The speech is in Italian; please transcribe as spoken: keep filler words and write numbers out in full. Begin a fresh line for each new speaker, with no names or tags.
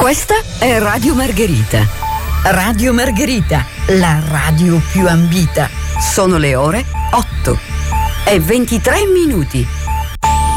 Questa è Radio Margherita. Radio Margherita, la radio più ambita. Sono le ore otto e ventitré minuti.